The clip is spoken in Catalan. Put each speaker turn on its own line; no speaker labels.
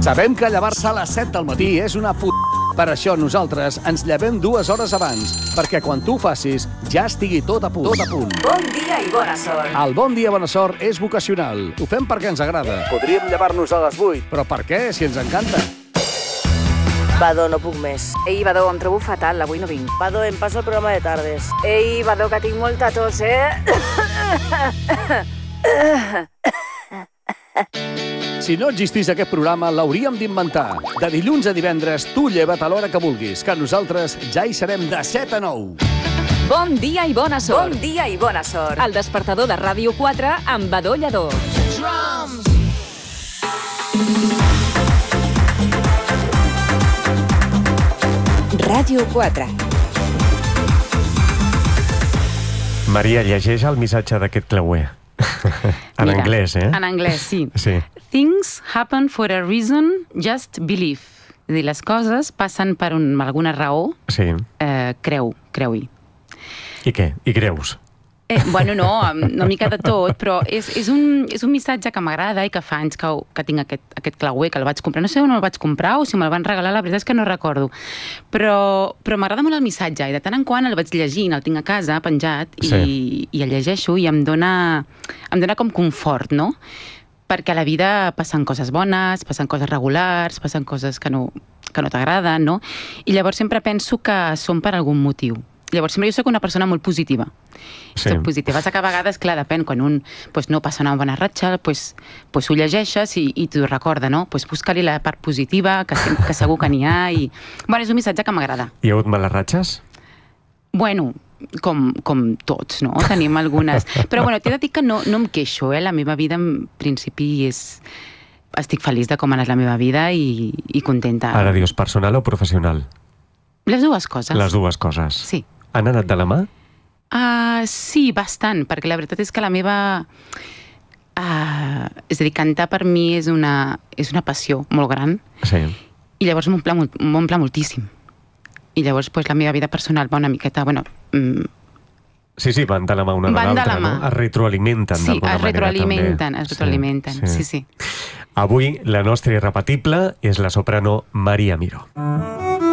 Sabem que llevar-se a les 7 del matí és una Per això nosaltres ens llevem 2 hores abans, perquè quan tu ho facis ja estigui tot a punt.
Bon dia i bona sort.
El bon dia, bona sort és vocacional. Ho fem perquè ens agrada.
Podríem llevar-nos a les 8.
Però per què, si ens encanta?
Badó, no puc més.
Ei, Badó, em trobo fatal, avui no vinc.
Badó, em passo el programa de tardes.
Ei, Badó, que tinc molta tos,
Si no existís aquest programa, l'hauríem d'inventar. De dilluns a divendres, tu lleva't a l'hora que vulguis, que nosaltres ja hi serem de 7 a 9.
Bon dia i bona sort.
Bon dia i bona sort.
El despertador de Ràdio 4 amb Badó Lledó.
Ràdio 4.
Maria, llegeix el missatge d'aquest clauer. En
Mira,
anglès, eh?
En anglès, sí.
Sí.
Things happen for a reason, just believe. És a dir, les coses passen per alguna raó,
Sí.
creu-hi.
I què? I creus?
Bueno, no, una mica de tot, però és un missatge que m'agrada i que fa anys que tinc aquest clauer, que el vaig comprar. No sé on el vaig comprar o si me'l van regalar, la veritat és que no recordo. Però m'agrada molt el missatge i de tant en quant el vaig llegint, el tinc a casa penjat i el llegeixo i em dona com confort, no? Perquè a la vida passen coses bones, passen coses regulars, passen coses que no t'agraden, no? I llavors sempre penso que són per algun motiu. Llavors, sempre jo soc una persona molt positiva.
Sí.
Soc positiva. Que a vegades, clar, depèn, quan un no passa una bona ratxa, ho llegeixes i t'ho recorda, no? Busca-li la part positiva, que segur que n'hi ha. Bueno, és un missatge que m'agrada.
Hi ha hagut males ratxes?
Bueno, com tots, no? Tenim algunes. Però, bueno, t'he de dir que no em queixo, eh? La meva vida, en principi, estic feliç de com ha anat la meva vida i contenta.
Ara dius personal o professional?
Les dues coses.
Les dues coses.
Sí.
Han anat de la mà?
Sí, bastant, perquè la veritat és que la meva... és a dir, cantar per mi és una passió molt gran.
Sí.
I llavors m'omple moltíssim. I llavors la meva vida personal va una miqueta...
Sí, van de la mà una de l'altra, no? Es retroalimenten d'alguna manera, també.
Es retroalimenten, sí.
Avui la nostra irrepetible és la soprano Maria Miró.